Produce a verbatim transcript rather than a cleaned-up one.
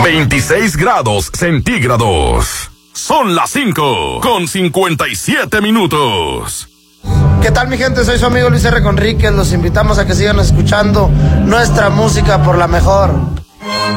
veintiséis grados centígrados. Son las cinco con cincuenta y siete minutos. ¿Qué tal, mi gente? Soy su amigo Luis R. Conríquez. Los invitamos a que sigan escuchando nuestra música por la mejor.